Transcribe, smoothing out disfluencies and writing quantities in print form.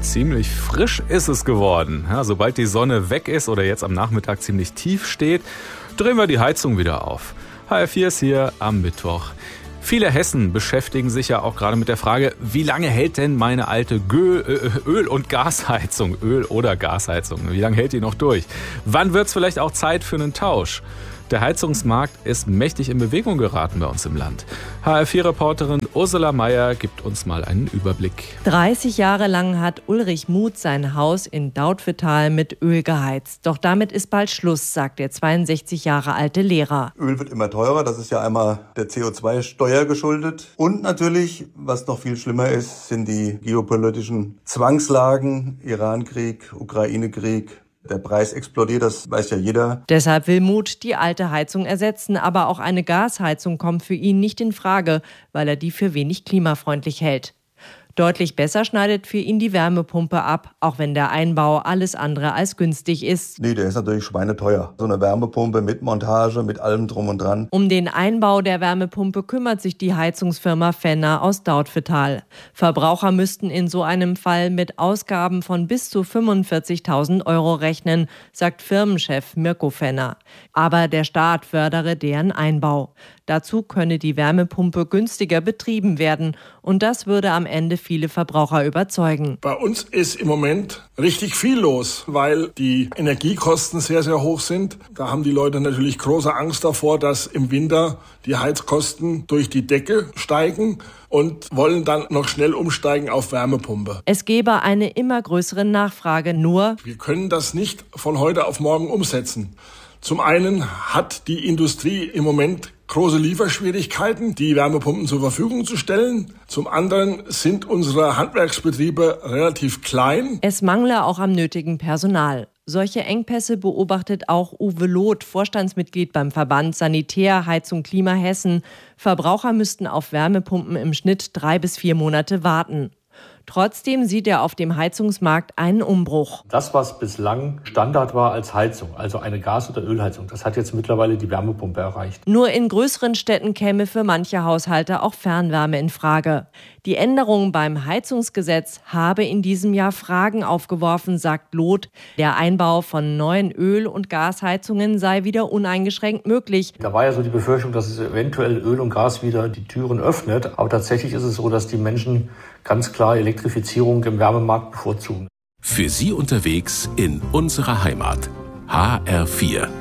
ziemlich frisch ist es geworden. Ja, sobald die Sonne weg ist oder jetzt am Nachmittag ziemlich tief steht, drehen wir die Heizung wieder auf. HR4 ist hier am Mittwoch. Viele Hessen beschäftigen sich ja auch gerade mit der Frage, wie lange hält denn meine alte Öl- und Gasheizung, Öl- oder Gasheizung, wie lange hält die noch durch? Wann wird es vielleicht auch Zeit für einen Tausch? Der Heizungsmarkt ist mächtig in Bewegung geraten bei uns im Land. HR4-Reporterin Ursula Meier gibt uns mal einen Überblick. 30 Jahre lang hat Ulrich Muth sein Haus in Dautphetal mit Öl geheizt. Doch damit ist bald Schluss, sagt der 62 Jahre alte Lehrer. Öl wird immer teurer, das ist ja einmal der CO2-Steuer geschuldet. Und natürlich, was noch viel schlimmer ist, sind die geopolitischen Zwangslagen, Irankrieg, Ukraine-Krieg. Der Preis explodiert, das weiß ja jeder. Deshalb will Muth die alte Heizung ersetzen, aber auch eine Gasheizung kommt für ihn nicht in Frage, weil er die für wenig klimafreundlich hält. Deutlich besser schneidet für ihn die Wärmepumpe ab, auch wenn der Einbau alles andere als günstig ist. Nee, der ist natürlich schweineteuer. So eine Wärmepumpe mit Montage, mit allem drum und dran. Um den Einbau der Wärmepumpe kümmert sich die Heizungsfirma Fenner aus Dautphetal. Verbraucher müssten in so einem Fall mit Ausgaben von bis zu 45.000 € rechnen, sagt Firmenchef Mirko Fenner. Aber der Staat fördere deren Einbau. Dazu könne die Wärmepumpe günstiger betrieben werden und das würde am Ende viele Verbraucher überzeugen. Bei uns ist im Moment richtig viel los, weil die Energiekosten sehr, sehr hoch sind. Da haben die Leute natürlich große Angst davor, dass im Winter die Heizkosten durch die Decke steigen und wollen dann noch schnell umsteigen auf Wärmepumpe. Es gebe eine immer größere Nachfrage, nur wir können das nicht von heute auf morgen umsetzen. Zum einen hat die Industrie im Moment große Lieferschwierigkeiten, die Wärmepumpen zur Verfügung zu stellen. Zum anderen sind unsere Handwerksbetriebe relativ klein. Es mangle auch am nötigen Personal. Solche Engpässe beobachtet auch Uwe Loth, Vorstandsmitglied beim Verband Sanitär, Heizung, Klima Hessen. Verbraucher müssten auf Wärmepumpen im Schnitt 3 bis 4 Monate warten. Trotzdem sieht er auf dem Heizungsmarkt einen Umbruch. Das, was bislang Standard war als Heizung, also eine Gas- oder Ölheizung, das hat jetzt mittlerweile die Wärmepumpe erreicht. Nur in größeren Städten käme für manche Haushalte auch Fernwärme in Frage. Die Änderung beim Heizungsgesetz habe in diesem Jahr Fragen aufgeworfen, sagt Loth. Der Einbau von neuen Öl- und Gasheizungen sei wieder uneingeschränkt möglich. Da war ja so die Befürchtung, dass es eventuell Öl und Gas wieder die Türen öffnet. Aber tatsächlich ist es so, dass die Menschen ganz klar Elektrifizierung im Wärmemarkt bevorzugen. Für Sie unterwegs in unserer Heimat. HR4.